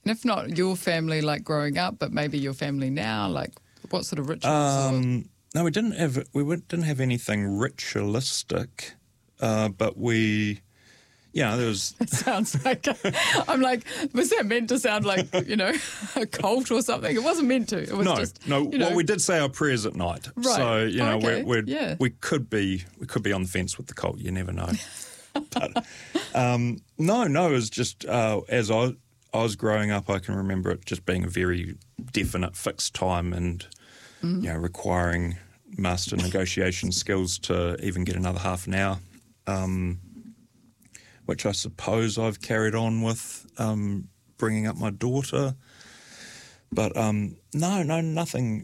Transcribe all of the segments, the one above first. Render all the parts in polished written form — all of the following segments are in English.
And if not your family, like growing up, but maybe your family now, like what sort of rituals? No, we didn't have anything ritualistic, but we. Yeah, there was. It sounds like I'm like, was that meant to sound like a cult or something? It wasn't meant to. It was no. just, Well, we did say our prayers at night, right. So okay. we could be on the fence with the cult. You never know. But no, it was just as I was growing up, I can remember it just being a very definite, fixed time, and requiring master negotiation skills to even get another half an hour. Which I suppose I've carried on with bringing up my daughter. But no, nothing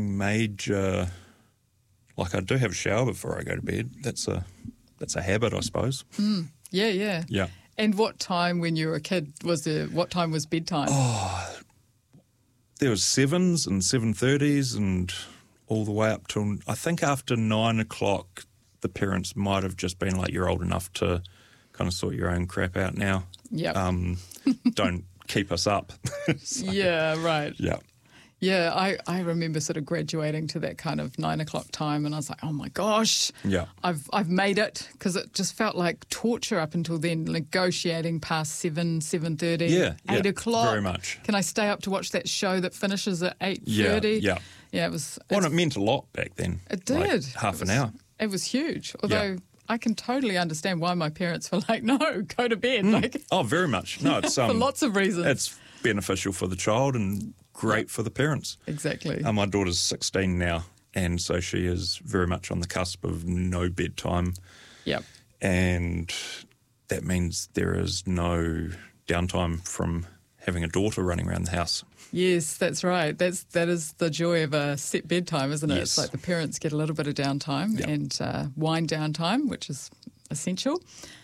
major. Like I do have a shower before I go to bed. That's a habit, I suppose. Yeah. And what time when you were a kid what time was bedtime? Oh, there was 7s and 7:30s and all the way up till, I think after 9 o'clock, the parents might have just been like, you're old enough to kind of sort your own crap out now. Yeah. Don't keep us up. So, yeah, right. Yeah. Yeah, I remember sort of graduating to that kind of 9 o'clock time, and I was like, oh my gosh, yeah, I've made it, because it just felt like torture up until then, negotiating past 7:30, 8 o'clock. Very much. Can I stay up to watch that show that finishes at 8:30? Yeah. It was. Well, it meant a lot back then. It did. Like half an hour. It was huge, although. I can totally understand why my parents were like, no, go to bed. Like, oh, very much. No, it's for lots of reasons. It's beneficial for the child and great for the parents. Exactly. My daughter's 16 now, and so she is very much on the cusp of no bedtime. Yep. And that means there is no downtime from having a daughter running around the house. Yes, that's right. That is the joy of a set bedtime, isn't it? Yes. It's like the parents get a little bit of downtime and wind down time, which is essential.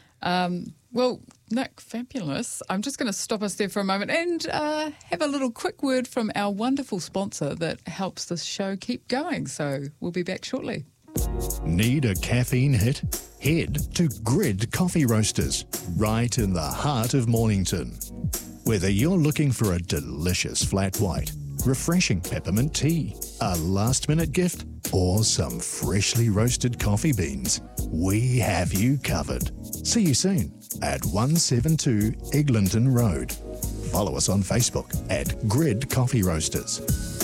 Well, Nick, fabulous. I'm just going to stop us there for a moment and have a little quick word from our wonderful sponsor that helps this show keep going. So we'll be back shortly. Need a caffeine hit? Head to Grid Coffee Roasters, right in the heart of Mornington. Whether you're looking for a delicious flat white, refreshing peppermint tea, a last-minute gift, or some freshly roasted coffee beans, we have you covered. See you soon at 172 Eglinton Road. Follow us on Facebook at Grid Coffee Roasters.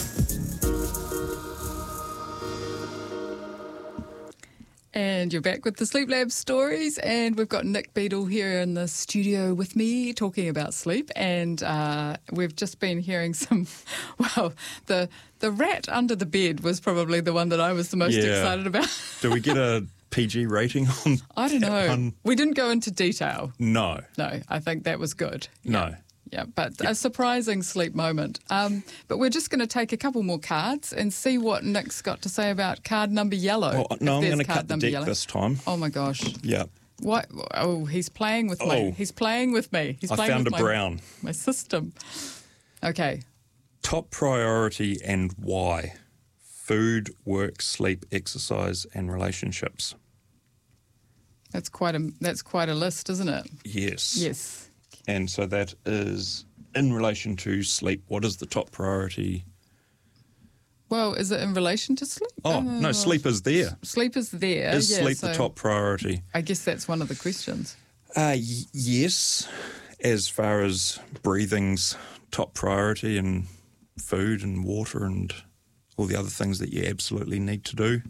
And you're back with the Sleep Lab stories, and we've got Nick Beadle here in the studio with me talking about sleep, and we've just been hearing some, well, the rat under the bed was probably the one that I was the most excited about. Do we get a PG rating on I don't know. One? We didn't go into detail. No, I think that was good. No. Yeah, but a surprising sleep moment. But we're just going to take a couple more cards and see what Nick's got to say about card number yellow. Oh, no, I'm going to cut the deck this time. Oh, my gosh. Yeah. What? Oh, he's playing with me. He's playing with me. I found a brown. My system. Okay. Top priority and why? Food, work, sleep, exercise, and relationships. That's quite a list, isn't it? Yes. Yes. And so that is in relation to sleep. What is the top priority? Well, is it in relation to sleep? Oh, no, sleep is there. Sleep is there. Is sleep the top priority? I guess that's one of the questions. Yes, as far as breathing's top priority and food and water and all the other things that you absolutely need to do.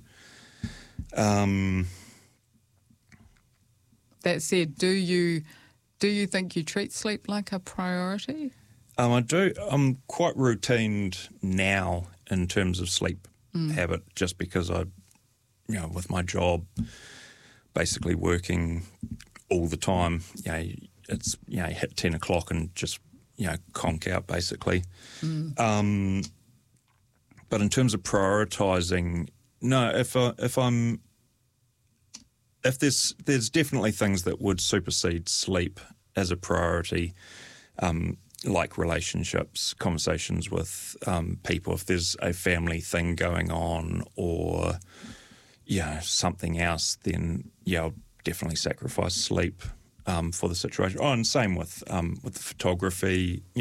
That said, do you think you treat sleep like a priority? I do. I'm quite routined now in terms of sleep habit, just because I, with my job, basically working all the time, it's, hit 10 o'clock and just, conk out basically. But in terms of prioritising, no, if there's definitely things that would supersede sleep as a priority, like relationships, conversations with people, if there's a family thing going on or something else, then I'll definitely sacrifice sleep for the situation. Oh, and same with the photography.